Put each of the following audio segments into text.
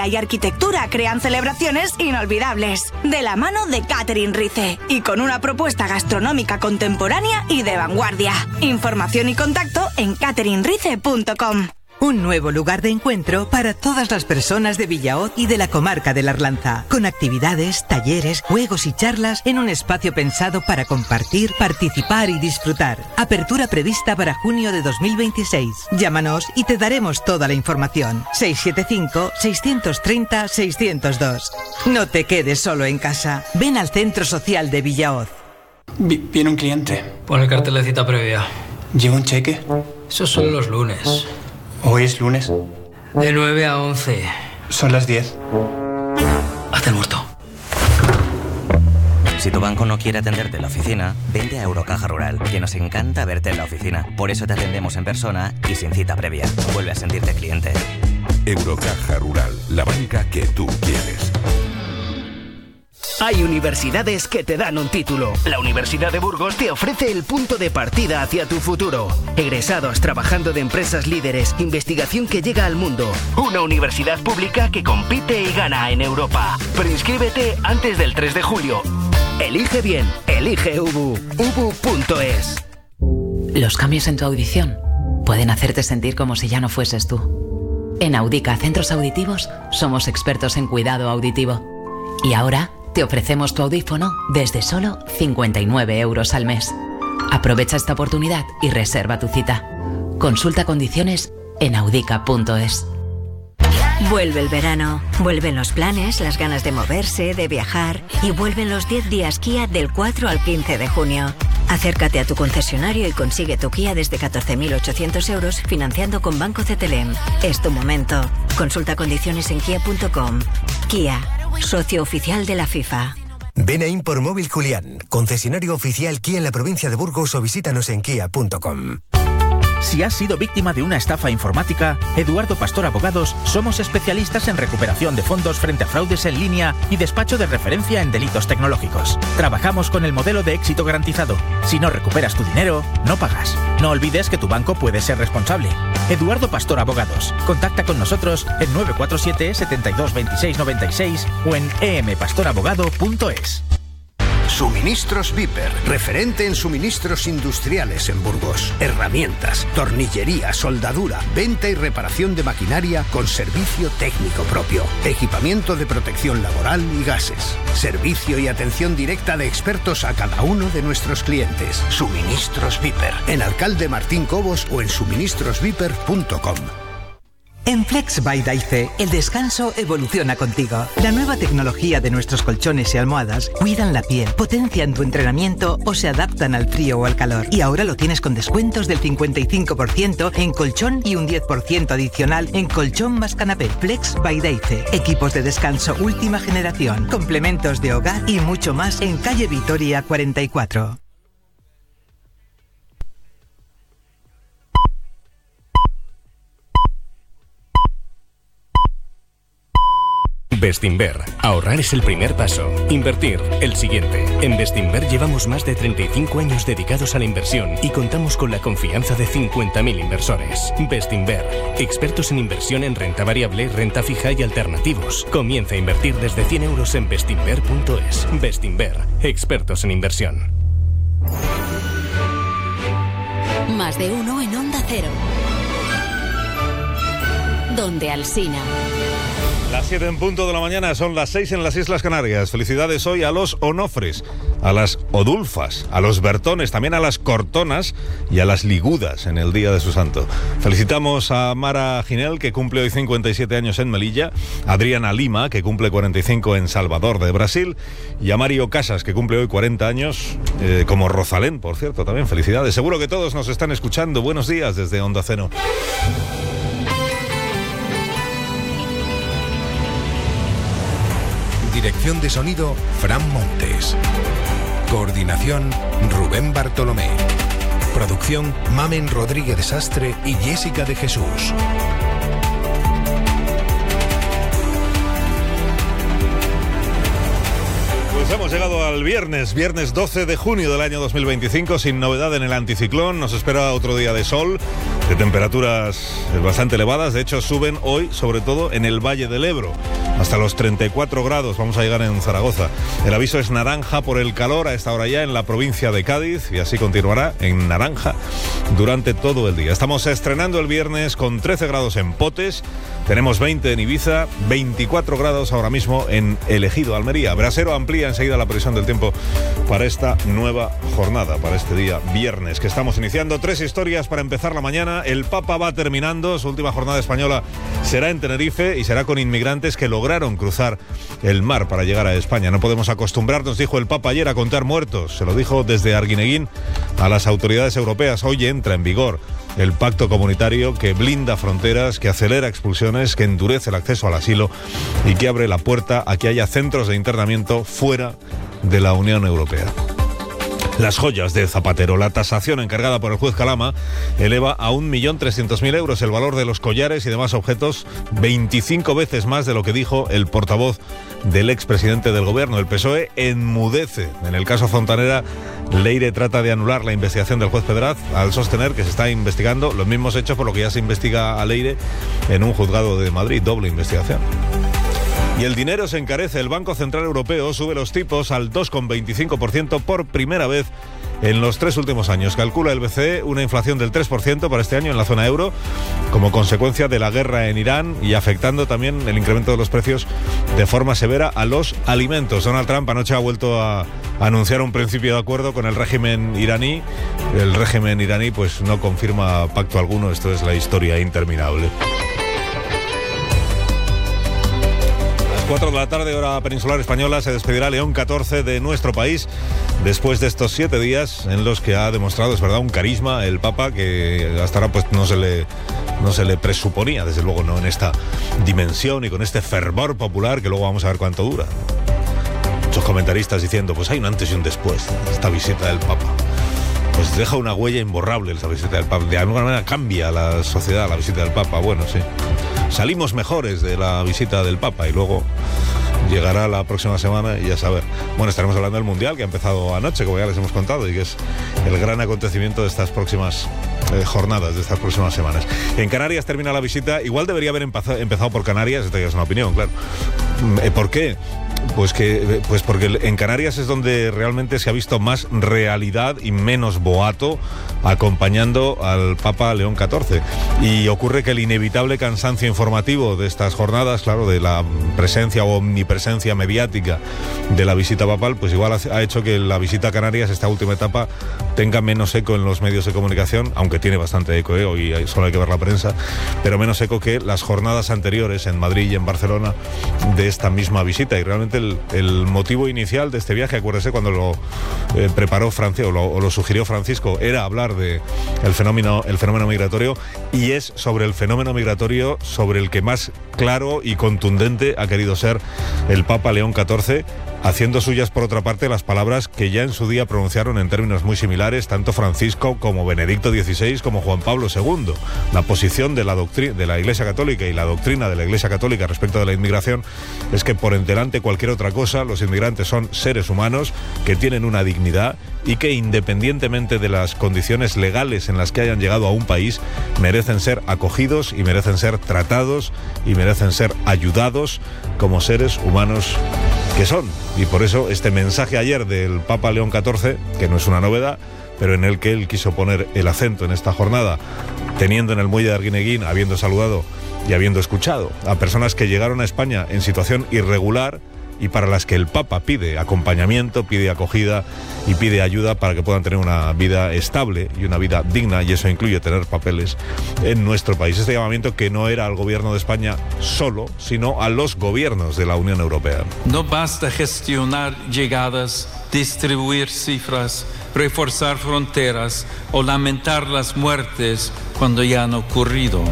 y arquitectura crean celebraciones inolvidables, de la mano de Catering Rice y con una propuesta gastronómica contemporánea y de vanguardia. Información y contacto en cateringrice.com. Un nuevo lugar de encuentro para todas las personas de Villahoz y de la comarca de la Arlanza, con actividades, talleres, juegos y charlas en un espacio pensado para compartir, participar y disfrutar. Apertura prevista para junio de 2026. Llámanos y te daremos toda la información. 675-630-602. No te quedes solo en casa. Ven al Centro Social de Villahoz. Viene un cliente. Pon el cartel de cita previa. ¿Lleva un cheque? Esos son los lunes. ¿Hoy es lunes? De 9 a 11. Son las 10. Hazte el muerto. Si tu banco no quiere atenderte en la oficina, vente a Eurocaja Rural, que nos encanta verte en la oficina. Por eso te atendemos en persona y sin cita previa. Vuelve a sentirte cliente. Eurocaja Rural, la banca que tú quieres. Hay universidades que te dan un título. La Universidad de Burgos te ofrece el punto de partida hacia tu futuro. Egresados trabajando de empresas líderes, investigación que llega al mundo. Una universidad pública que compite y gana en Europa. Preinscríbete antes del 3 de julio. Elige bien, elige UBU. UBU.es. Los cambios en tu audición pueden hacerte sentir como si ya no fueses tú. En Audica Centros Auditivos somos expertos en cuidado auditivo. Y ahora te ofrecemos tu audífono desde solo 59 euros al mes. Aprovecha esta oportunidad y reserva tu cita. Consulta condiciones en audica.es. Vuelve el verano, vuelven los planes, las ganas de moverse, de viajar y vuelven los 10 días Kia del 4 al 15 de junio. Acércate a tu concesionario y consigue tu Kia desde 14.800 euros financiando con Banco CTLM. Es tu momento. Consulta condiciones en kia.com. Kia, socio oficial de la FIFA. Ven a Impormóvil Julián, concesionario oficial Kia en la provincia de Burgos, o visítanos en kia.com. Si has sido víctima de una estafa informática, Eduardo Pastor Abogados somos especialistas en recuperación de fondos frente a fraudes en línea y despacho de referencia en delitos tecnológicos. Trabajamos con el modelo de éxito garantizado. Si no recuperas tu dinero, no pagas. No olvides que tu banco puede ser responsable. Eduardo Pastor Abogados. Contacta con nosotros en 947 72 26 96 o en empastorabogado.es. Suministros Viper, referente en suministros industriales en Burgos. Herramientas, tornillería, soldadura, venta y reparación de maquinaria con servicio técnico propio. Equipamiento de protección laboral y gases. Servicio y atención directa de expertos a cada uno de nuestros clientes. Suministros Viper, en Alcalde Martín Cobos o en suministrosviper.com. En Flex by Daice, el descanso evoluciona contigo. La nueva tecnología de nuestros colchones y almohadas cuidan la piel, potencian tu entrenamiento o se adaptan al frío o al calor. Y ahora lo tienes con descuentos del 55% en colchón y un 10% adicional en colchón más canapé. Flex by Daice. Equipos de descanso última generación, complementos de hogar y mucho más en calle Vitoria 44. Bestinver. Ahorrar es el primer paso. Invertir, el siguiente. En Bestinver llevamos más de 35 años dedicados a la inversión y contamos con la confianza de 50.000 inversores. Bestinver. Expertos en inversión en renta variable, renta fija y alternativos. Comienza a invertir desde 100 euros en bestinver.es. Bestinver. Expertos en inversión. Más de uno en Onda Cero. Donde Alsina. Las 7 en punto de la mañana, son las 6 en las Islas Canarias. Felicidades hoy a los Onofres, a las Odulfas, a los Bertones, también a las Cortonas y a las Ligudas en el día de su santo. Felicitamos a Mara Ginel, que cumple hoy 57 años en Melilla, a Adriana Lima, que cumple 45 en Salvador de Brasil, y a Mario Casas, que cumple hoy 40 años, como Rosalén, por cierto, también felicidades. Seguro que todos nos están escuchando. Buenos días desde Onda Cero. Dirección de sonido, Fran Montes. Coordinación, Rubén Bartolomé. Producción, Mamen Rodríguez de Sastre y Jessica de Jesús. Pues hemos llegado al viernes 12 de junio del año 2025, sin novedad en el anticiclón. Nos espera otro día de sol. de temperaturas bastante elevadas. De hecho, suben hoy, sobre todo en el Valle del Ebro, hasta los 34 grados. Vamos a llegar en Zaragoza. El aviso es naranja por el calor a esta hora ya en la provincia de Cádiz, y así continuará en naranja durante todo el día. Estamos estrenando el viernes con 13 grados en Potes, tenemos 20 en Ibiza, 24 grados ahora mismo en El Ejido, Almería. Brasero amplía enseguida la previsión del tiempo para esta nueva jornada, para este día viernes que estamos iniciando. 3 historias para empezar la mañana. El Papa va terminando, su última jornada española será en Tenerife y será con inmigrantes que lograron cruzar el mar para llegar a España. No podemos acostumbrarnos, dijo el Papa ayer, a contar muertos. Se lo dijo desde Arguineguín a las autoridades europeas. Hoy entra en vigor el pacto comunitario que blinda fronteras, que acelera expulsiones, que endurece el acceso al asilo y que abre la puerta a que haya centros de internamiento fuera de la Unión Europea. Las joyas de Zapatero. La tasación encargada por el juez Calama eleva a 1.300.000 euros el valor de los collares y demás objetos, 25 veces más de lo que dijo el portavoz del expresidente del gobierno. El PSOE enmudece. En el caso Fontanera, Leire trata de anular la investigación del juez Pedraz al sostener que se está investigando los mismos hechos por lo que ya se investiga a Leire en un juzgado de Madrid. Doble investigación. Y el dinero se encarece. El Banco Central Europeo sube los tipos al 2,25% por primera vez en los 3 últimos años. Calcula el BCE una inflación del 3% para este año en la zona euro, como consecuencia de la guerra en Irán y afectando también el incremento de los precios de forma severa a los alimentos. Donald Trump anoche ha vuelto a anunciar un principio de acuerdo con el régimen iraní. El régimen iraní pues no confirma pacto alguno. Esto es la historia interminable. 4 de la tarde, hora peninsular española, se despedirá León XIV de nuestro país después de estos 7 días en los que ha demostrado, es verdad, un carisma el Papa que hasta ahora pues no se le presuponía, desde luego no en esta dimensión y con este fervor popular que luego vamos a ver cuánto dura. Muchos comentaristas diciendo, pues hay un antes y un después de esta visita del Papa. Pues deja una huella imborrable esa visita del Papa. De alguna manera cambia la sociedad la visita del Papa. Bueno, sí. Salimos mejores de la visita del Papa y luego llegará la próxima semana y ya saber. Bueno, estaremos hablando del Mundial que ha empezado anoche, como ya les hemos contado, y que es el gran acontecimiento de estas próximas jornadas, de estas próximas semanas. En Canarias termina la visita. Igual debería haber empezado por Canarias. Esta ya es una opinión, claro. ¿Por qué? Pues porque en Canarias es donde realmente se ha visto más realidad y menos boato acompañando al Papa León XIV. Y ocurre que el inevitable cansancio informativo de estas jornadas, claro, de la presencia o omnipresencia mediática de la visita papal, pues igual ha hecho que la visita a Canarias, esta última etapa, tenga menos eco en los medios de comunicación, aunque tiene bastante eco, hoy solo hay que ver la prensa, pero menos eco que las jornadas anteriores en Madrid y en Barcelona de esta misma visita. Y realmente el motivo inicial de este viaje, acuérdese cuando lo preparó Francia o lo sugirió Francisco, era hablar de el fenómeno migratorio, y es sobre el fenómeno migratorio sobre el que más claro y contundente ha querido ser el Papa León XIV, haciendo suyas por otra parte las palabras que ya en su día pronunciaron en términos muy similares tanto Francisco como Benedicto XVI como Juan Pablo II. La posición de la Iglesia Católica y la doctrina de la Iglesia Católica respecto de la inmigración es que por delante cualquier otra cosa los inmigrantes son seres humanos que tienen una dignidad y que independientemente de las condiciones legales en las que hayan llegado a un país merecen ser acogidos y merecen ser tratados y merecen ser ayudados como seres humanos que son. Y por eso este mensaje ayer del Papa León XIV, que no es una novedad, pero en el que él quiso poner el acento en esta jornada, teniendo en el muelle de Arguineguín, habiendo saludado y habiendo escuchado a personas que llegaron a España en situación irregular y para las que el Papa pide acompañamiento, pide acogida y pide ayuda para que puedan tener una vida estable y una vida digna, y eso incluye tener papeles en nuestro país. Este llamamiento que no era al gobierno de España solo, sino a los gobiernos de la Unión Europea. No basta gestionar llegadas, distribuir cifras, reforzar fronteras o lamentar las muertes cuando ya han ocurrido.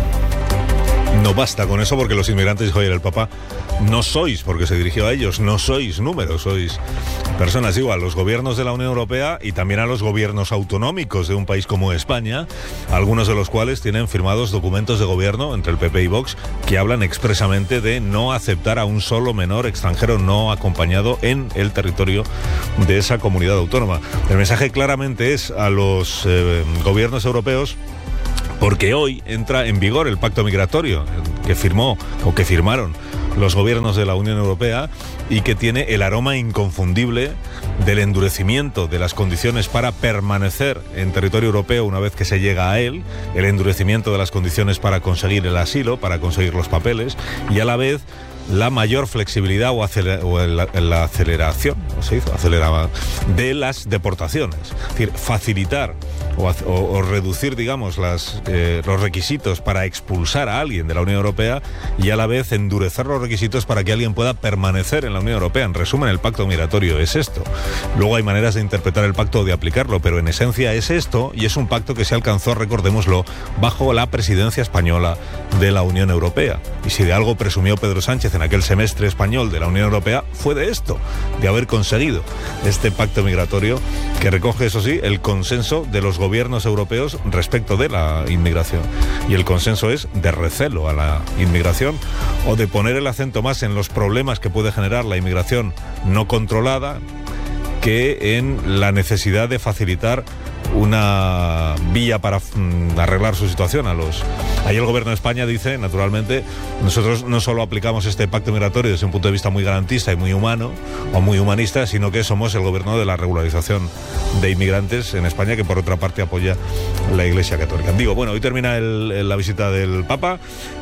No basta con eso porque los inmigrantes, dijo ayer el Papa, no sois, porque se dirigió a ellos, no sois números, sois personas. Igual, los gobiernos de la Unión Europea y también a los gobiernos autonómicos de un país como España, algunos de los cuales tienen firmados documentos de gobierno entre el PP y Vox que hablan expresamente de no aceptar a un solo menor extranjero no acompañado en el territorio de esa comunidad autónoma. El mensaje claramente es a los gobiernos europeos porque hoy entra en vigor el pacto migratorio que firmaron los gobiernos de la Unión Europea y que tiene el aroma inconfundible del endurecimiento de las condiciones para permanecer en territorio europeo una vez que se llega a él, el endurecimiento de las condiciones para conseguir el asilo, para conseguir los papeles, y a la vez la mayor flexibilidad la aceleración, ¿no se dice? De las deportaciones. Es decir, facilitar o reducir, digamos, los requisitos para expulsar a alguien de la Unión Europea y a la vez endurecer los requisitos para que alguien pueda permanecer en la Unión Europea. En resumen, el pacto migratorio es esto. Luego hay maneras de interpretar el pacto o de aplicarlo, pero en esencia es esto, y es un pacto que se alcanzó, recordémoslo, bajo la presidencia española de la Unión Europea. Y si de algo presumió Pedro Sánchez en aquel semestre español de la Unión Europea, fue de esto, de haber conseguido este pacto migratorio que recoge, eso sí, el consenso de los gobiernos europeos respecto de la inmigración. Y el consenso es de recelo a la inmigración o de poner el acento más en los problemas que puede generar la inmigración no controlada que en la necesidad de facilitar una vía para arreglar su situación a los... Ahí el gobierno de España dice, naturalmente, nosotros no solo aplicamos este pacto migratorio desde un punto de vista muy garantista y muy humano o muy humanista, sino que somos el gobierno de la regularización de inmigrantes en España, que por otra parte apoya la Iglesia Católica. Digo, bueno, hoy termina la visita del Papa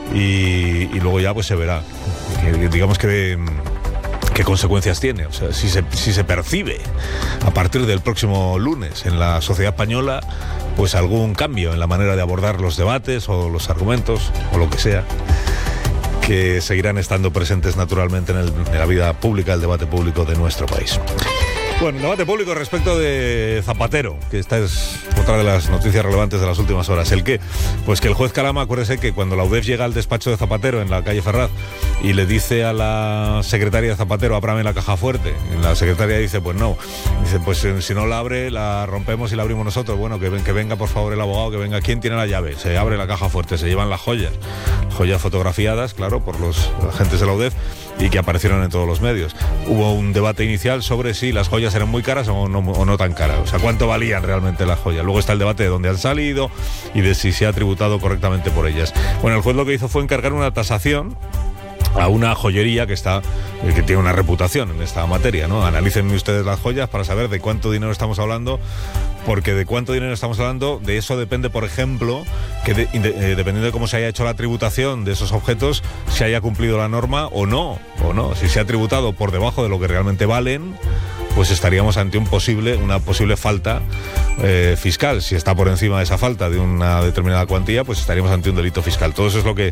y luego ya pues se verá. Digamos que ¿qué consecuencias tiene? O sea, si se percibe a partir del próximo lunes en la sociedad española, pues algún cambio en la manera de abordar los debates o los argumentos o lo que sea, que seguirán estando presentes naturalmente en la vida pública, el debate público de nuestro país. Bueno, el debate público respecto de Zapatero, que esta es otra de las noticias relevantes de las últimas horas. ¿El qué? Pues que el juez Calama, acuérdese que cuando la UDEF llega al despacho de Zapatero en la calle Ferraz y le dice a la secretaria de Zapatero, ábrame la caja fuerte, y la secretaria dice, pues no. Dice, pues si no la abre, la rompemos y la abrimos nosotros. Bueno, que venga por favor el abogado, que venga. ¿Quién tiene la llave? Se abre la caja fuerte, se llevan las joyas fotografiadas, claro, por los agentes de la UDEF, y que aparecieron en todos los medios. Hubo un debate inicial sobre si las joyas eran muy caras o no tan caras, o sea, cuánto valían realmente las joyas. Luego está el debate de dónde han salido y de si se ha tributado correctamente por ellas. Bueno, el juez lo que hizo fue encargar una tasación a una joyería que tiene una reputación en esta materia, ¿no? Analicen ustedes las joyas para saber de cuánto dinero estamos hablando, porque de cuánto dinero estamos hablando, de eso depende, por ejemplo, que dependiendo de cómo se haya hecho la tributación de esos objetos, se haya cumplido la norma o no. Si se ha tributado por debajo de lo que realmente valen, pues estaríamos ante una posible falta fiscal. Si está por encima de esa falta de una determinada cuantía, pues estaríamos ante un delito fiscal. Todo eso es lo que...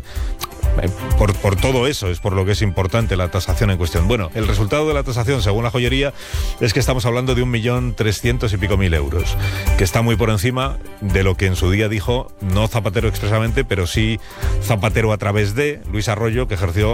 Por todo eso es por lo que es importante la tasación en cuestión. Bueno, el resultado de la tasación, según la joyería, es que estamos hablando de 1.300.000 y pico euros, que está muy por encima de lo que en su día dijo, no Zapatero expresamente, pero sí Zapatero a través de Luis Arroyo, que ejerce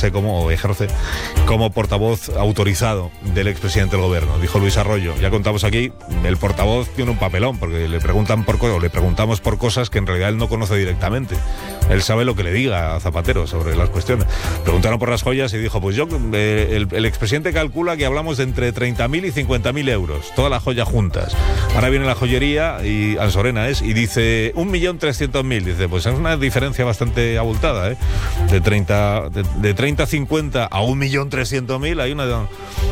como portavoz autorizado del expresidente del gobierno. Dijo Luis Arroyo, ya contamos aquí, el portavoz tiene un papelón, porque le preguntamos por cosas que en realidad él no conoce directamente. Él sabe lo que le diga a Zapatero sobre las cuestiones. Preguntaron por las joyas y dijo, pues el expresidente calcula que hablamos de entre 30.000 y 50.000 euros, todas las joyas juntas. Ahora viene la joyería, y Ansorena y dice 1.300.000. Dice, pues es una diferencia bastante abultada, ¿eh? De 30-50 a 1.300.000 hay una...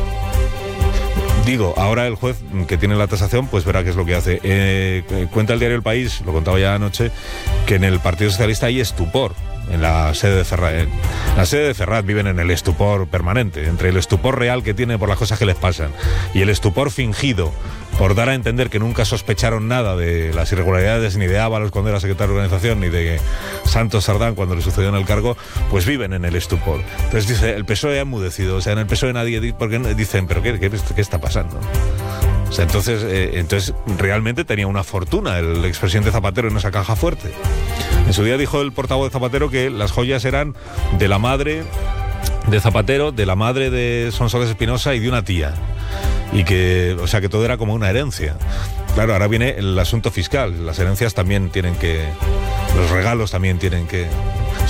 Digo, ahora el juez que tiene la tasación pues verá qué es lo que hace. Cuenta el diario El País, lo contaba ya anoche, que en el Partido Socialista hay estupor en la sede de Ferraz. En la sede de Ferraz viven en el estupor permanente, entre el estupor real que tiene por las cosas que les pasan y el estupor fingido por dar a entender que nunca sospecharon nada de las irregularidades ni de Ábalos cuando era secretario de organización ni de Santos Sardán cuando le sucedió en el cargo, pues viven en el estupor. Entonces dice, el PSOE ha enmudecido, o sea, en el PSOE nadie, porque dicen, pero ¿qué está pasando? O sea, entonces realmente tenía una fortuna el expresidente Zapatero en esa caja fuerte. En su día dijo el portavoz de Zapatero que las joyas eran de la madre de Zapatero, de la madre de Sonsoles Espinosa y de una tía. Y que, o sea, que todo era como una herencia. Claro, ahora viene el asunto fiscal. Las herencias también tienen que... Los regalos también tienen que... O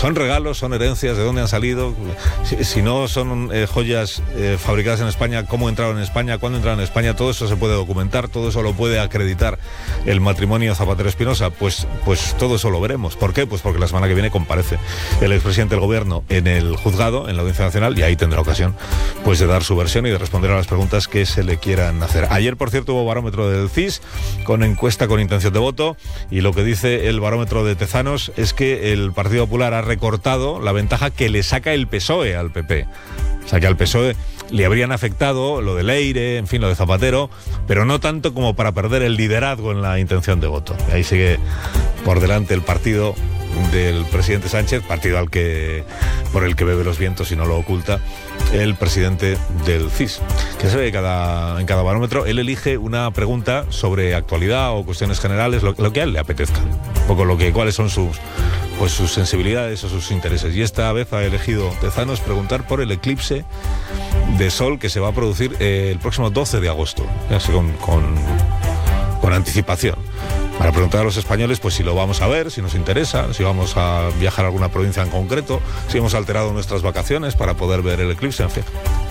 Son regalos, son herencias, ¿de dónde han salido? Si no son joyas fabricadas en España, ¿cómo entraron en España? ¿Cuándo entraron en España? Todo eso se puede documentar, todo eso lo puede acreditar el matrimonio Zapatero-Espinosa. Pues todo eso lo veremos. ¿Por qué? Pues porque la semana que viene comparece el expresidente del gobierno en el juzgado, en la Audiencia Nacional, y ahí tendrá ocasión pues de dar su versión y de responder a las preguntas que se le quieran hacer. Ayer, por cierto, hubo barómetro del CIS con encuesta con intención de voto, y lo que dice el barómetro de Tezanos es que el Partido Popular ha recortado la ventaja que le saca el PSOE al PP. O sea, que al PSOE le habrían afectado lo de Leire, en fin, lo de Zapatero, pero no tanto como para perder el liderazgo en la intención de voto. Y ahí sigue por delante el partido del presidente Sánchez, partido por el que bebe los vientos y no lo oculta el presidente del CIS, que se ve en cada barómetro. Él elige una pregunta sobre actualidad o cuestiones generales, lo que a él le apetezca, un poco cuáles son sus sensibilidades o sus intereses. Y esta vez ha elegido Tezanos preguntar por el eclipse de sol que se va a producir el próximo 12 de agosto, así con anticipación, para preguntar a los españoles pues si lo vamos a ver, si nos interesa, si vamos a viajar a alguna provincia en concreto, si hemos alterado nuestras vacaciones para poder ver el eclipse, en fin.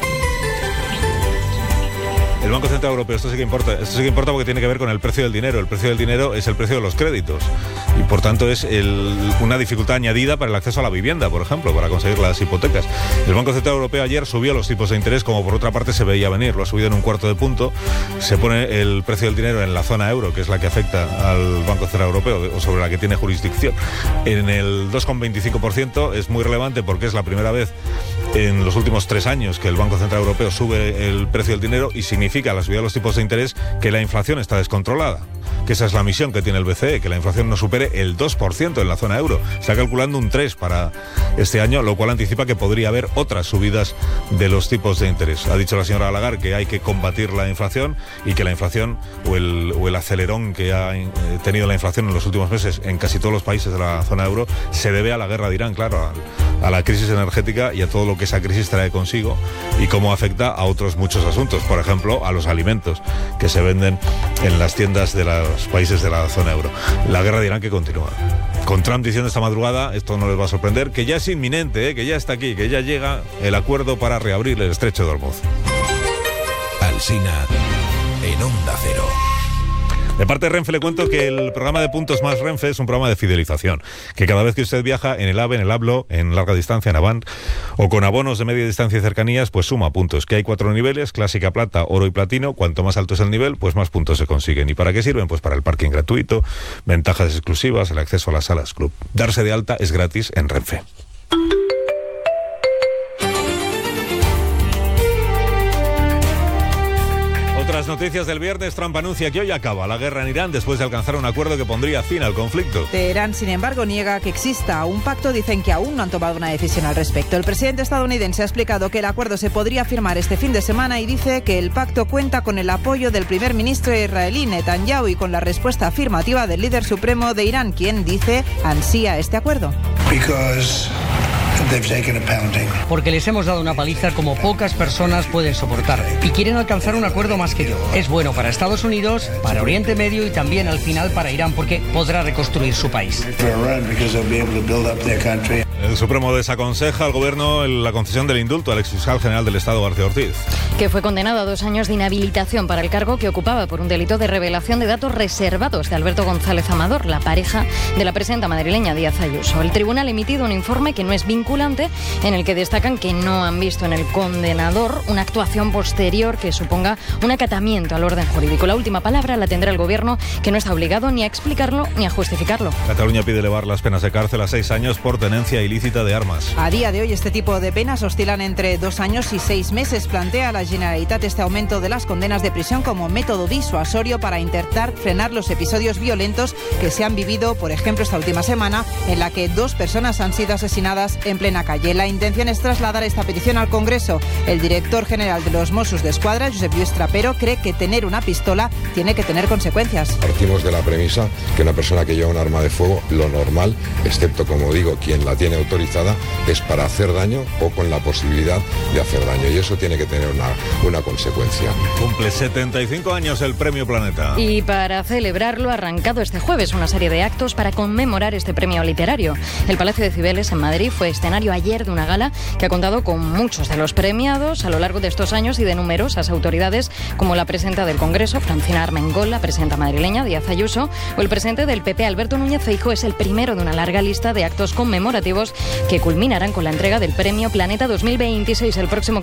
El Banco Central Europeo, esto sí que importa porque tiene que ver con el precio del dinero. El precio del dinero es el precio de los créditos y por tanto es una dificultad añadida para el acceso a la vivienda, por ejemplo, para conseguir las hipotecas. El Banco Central Europeo ayer subió los tipos de interés, como por otra parte se veía venir, lo ha subido en un 1/4 de punto. Se pone el precio del dinero en la zona euro, que es la que afecta al Banco Central Europeo, o sobre la que tiene jurisdicción, en el 2,25%. Es muy relevante porque es la primera vez en los últimos 3 años que el Banco Central Europeo sube el precio del dinero, y significa la subida de los tipos de interés que la inflación está descontrolada, que esa es la misión que tiene el BCE, que la inflación no supere el 2% en la zona euro. Está calculando un 3% para este año, lo cual anticipa que podría haber otras subidas de los tipos de interés. Ha dicho la señora Lagarde que hay que combatir la inflación y que la inflación o el acelerón que ha tenido la inflación en los últimos meses en casi todos los países de la zona euro se debe a la guerra de Irán, claro, a la crisis energética y a todo lo que esa crisis trae consigo y cómo afecta a otros muchos asuntos, por ejemplo, a los alimentos que se venden en las tiendas de los países de la zona euro. La guerra de Irán que continúa. Con Trump diciendo esta madrugada, esto no les va a sorprender, que ya es inminente, que ya está aquí, que ya llega el acuerdo para reabrir el estrecho de Hormuz. Alsina en Onda Cero. De parte de Renfe le cuento que el programa de Puntos Más Renfe es un programa de fidelización, que cada vez que usted viaja en el AVE, en el Hablo, en larga distancia, en Avant, o con abonos de media distancia y cercanías, pues suma puntos, que hay 4 niveles, clásica, plata, oro y platino. Cuanto más alto es el nivel, pues más puntos se consiguen. ¿Y para qué sirven? Pues para el parking gratuito, ventajas exclusivas, el acceso a las salas club. Darse de alta es gratis en Renfe. Otras noticias del viernes. Trump anuncia que hoy acaba la guerra en Irán después de alcanzar un acuerdo que pondría fin al conflicto. Teherán, sin embargo, niega que exista un pacto. Dicen que aún no han tomado una decisión al respecto. El presidente estadounidense ha explicado que el acuerdo se podría firmar este fin de semana y dice que el pacto cuenta con el apoyo del primer ministro israelí Netanyahu y con la respuesta afirmativa del líder supremo de Irán, quien dice ansía este acuerdo. Porque les hemos dado una paliza como pocas personas pueden soportar y quieren alcanzar un acuerdo más que yo. Es bueno para Estados Unidos, para Oriente Medio y también al final para Irán, porque podrá reconstruir su país. El Supremo desaconseja al gobierno la concesión del indulto al exfiscal general del Estado, García Ortiz, que fue condenado a 2 años de inhabilitación para el cargo que ocupaba por un delito de revelación de datos reservados de Alberto González Amador, la pareja de la presidenta madrileña Díaz Ayuso. El tribunal ha emitido un informe que no es vinculante, en el que destacan que no han visto en el condenador una actuación posterior que suponga un acatamiento al orden jurídico. La última palabra la tendrá el gobierno, que no está obligado ni a explicarlo ni a justificarlo. Cataluña pide elevar las penas de cárcel a 6 años por tenencia ilícita de armas. A día de hoy este tipo de penas oscilan entre 2 años y 6 meses. Plantea la Generalitat este aumento de las condenas de prisión como método disuasorio para intentar frenar los episodios violentos que se han vivido, por ejemplo, esta última semana, en la que 2 personas han sido asesinadas en plena calle. La intención es trasladar esta petición al Congreso. El director general de los Mossos d'Esquadra, Josep Lluís Trapero, cree que tener una pistola tiene que tener consecuencias. Partimos de la premisa que una persona que lleva un arma de fuego, lo normal, excepto, como digo, quien la tiene autorizada es para hacer daño o con la posibilidad de hacer daño, y eso tiene que tener una consecuencia. Cumple 75 años el Premio Planeta. Y para celebrarlo ha arrancado este jueves una serie de actos para conmemorar este premio literario. El Palacio de Cibeles en Madrid fue escenario ayer de una gala que ha contado con muchos de los premiados a lo largo de estos años y de numerosas autoridades como la presidenta del Congreso, Francina Armengol, la presidenta madrileña, Díaz Ayuso, o el presidente del PP, Alberto Núñez Feijóo. Es el primero de una larga lista de actos conmemorativos que culminarán con la entrega del Premio Planeta 2026 el próximo